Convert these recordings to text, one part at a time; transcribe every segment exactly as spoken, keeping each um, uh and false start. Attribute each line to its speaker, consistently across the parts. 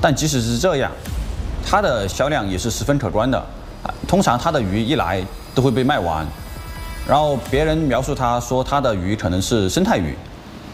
Speaker 1: 但即使是这样，它的销量也是十分可观的。通常它的鱼一来都会被卖完，然后别人描述它说它的鱼可能是生态鱼。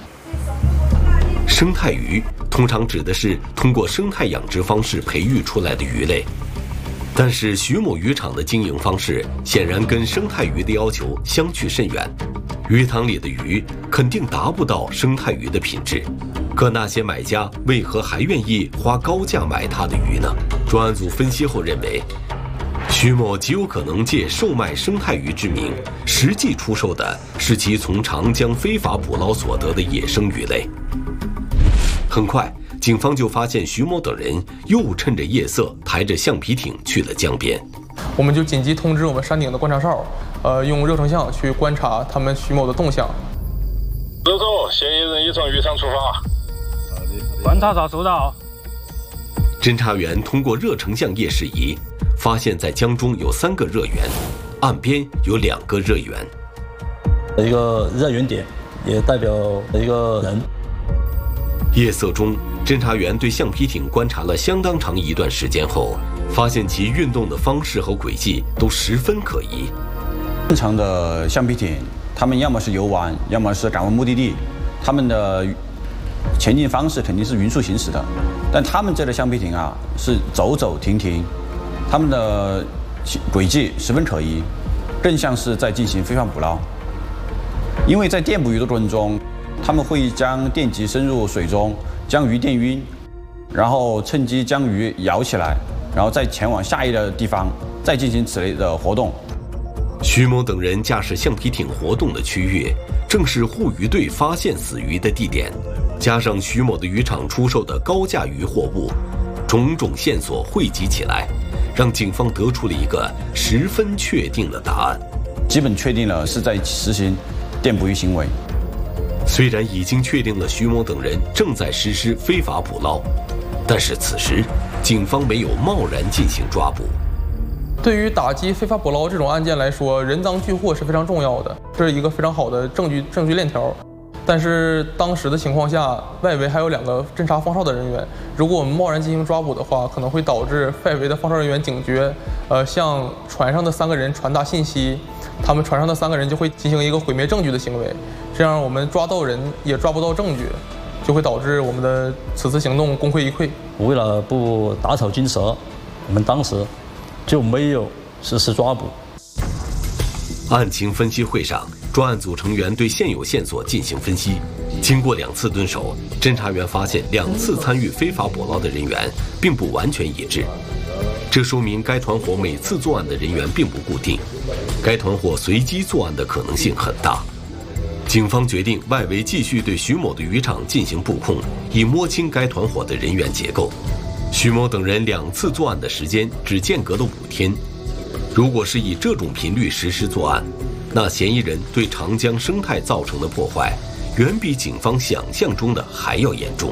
Speaker 2: 生态鱼通常指的是通过生态养殖方式培育出来的鱼类，但是徐某渔场的经营方式显然跟生态鱼的要求相去甚远，鱼塘里的鱼肯定达不到生态鱼的品质。可那些买家为何还愿意花高价买他的鱼呢？专案组分析后认为，徐某极有可能借售卖生态鱼之名，实际出售的是其从长江非法捕捞所得的野生鱼类。很快，警方就发现徐某等人又趁着夜色抬着橡皮艇去了江边。
Speaker 3: 我们就紧急通知我们山顶的观察哨，呃，用热成像去观察他们徐某的动向。
Speaker 4: 走走，嫌疑人已从渔场出发。
Speaker 5: 观察哨收到。
Speaker 2: 侦查员通过热成像夜视仪，发现在江中有三个热源，岸边有两个热源。
Speaker 6: 一个热源点也代表一个人。
Speaker 2: 夜色中，侦查员对橡皮艇观察了相当长一段时间后，发现其运动的方式和轨迹都十分可疑。
Speaker 1: 正常的橡皮艇，他们要么是游玩，要么是赶往目的地，他们的前进方式肯定是匀速行驶的。但他们这类橡皮艇啊，是走走停停，他们的轨迹十分可疑，更像是在进行非法捕捞。因为在电捕鱼的过程中，他们会将电极深入水中，将鱼电晕，然后趁机将鱼摇起来，然后再前往下一个地方，再进行此类的活动。
Speaker 2: 徐某等人驾驶橡皮艇活动的区域，正是护渔队发现死鱼的地点，加上徐某的渔场出售的高价渔货物，种种线索汇集起来，让警方得出了一个十分确定的答案，
Speaker 1: 基本确定了是在实行电捕鱼行为。
Speaker 2: 虽然已经确定了徐某等人正在实施非法捕捞，但是此时警方没有贸然进行抓捕。
Speaker 3: 对于打击非法捕捞这种案件来说，人赃俱获是非常重要的，这是一个非常好的证据证据链条。但是当时的情况下，外围还有两个侦察放哨的人员，如果我们贸然进行抓捕的话，可能会导致外围的放哨人员警觉，呃，向船上的三个人传达信息，他们船上的三个人就会进行一个毁灭证据的行为，这样我们抓到人也抓不到证据，就会导致我们的此次行动功亏一篑。
Speaker 6: 为了不打草惊蛇，我们当时就没有实施抓捕。
Speaker 2: 案情分析会上，专案组成员对现有线索进行分析。经过两次蹲守，侦查员发现两次参与非法捕捞的人员并不完全一致，这说明该团伙每次作案的人员并不固定，该团伙随机作案的可能性很大。警方决定外围继续对徐某的渔场进行布控，以摸清该团伙的人员结构。徐某等人两次作案的时间只间隔了五天，如果是以这种频率实施作案，那嫌疑人对长江生态造成的破坏，远比警方想象中的还要严重。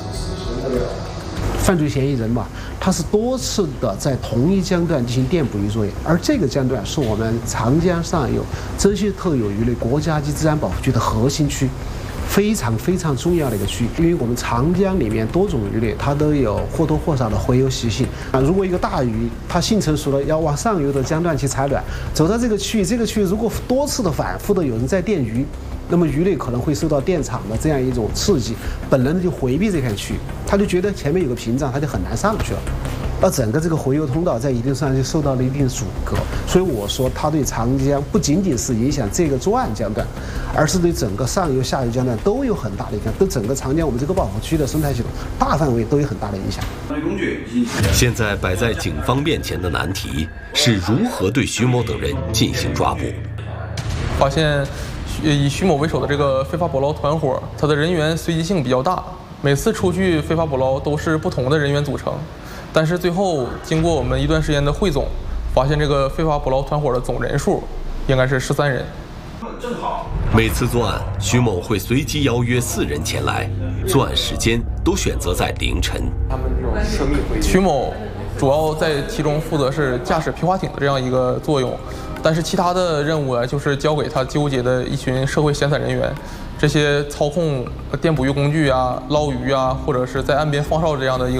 Speaker 7: 犯罪嫌疑人嘛，他是多次的在同一江段进行电捕鱼作业，而这个江段是我们长江上游这些特有鱼类国家级自然保护区的核心区，非常非常重要的一个区域。因为我们长江里面多种鱼类它都有或多或少的洄游习性啊。如果一个大鱼它性成熟了，要往上游的江段去产卵，走到这个区域，这个区域如果多次的反复的有人在电鱼，那么鱼类可能会受到电场的这样一种刺激，本能的就回避这片区域，他就觉得前面有个屏障，他就很难上去了。而整个这个洄游通道在一定上就受到了一定阻隔，所以我说它对长江不仅仅是影响这个作案江段，而是对整个上游下游江段都有很大的影响，对整个长江我们这个保护区的生态系统大范围都有很大的影响。
Speaker 2: 现在摆在警方面前的难题是如何对徐某等人进行抓捕。
Speaker 3: 发现以徐某为首的这个非法捕捞团伙，它的人员随机性比较大，每次出去非法捕捞都是不同的人员组成。但是最后经过我们一段时间的汇总，发现这个非法捕捞团伙的总人数应该是十三人。
Speaker 2: 每次作案，徐某会随机邀约四人前来，作案时间都选择在凌晨。
Speaker 3: 徐某主要在其中负责是驾驶皮划艇的这样一个作用，但是其他的任务啊，就是交给他纠结的一群社会闲散人员，这些操控电捕鱼工具啊、捞鱼啊，或者是在岸边放哨这样的一个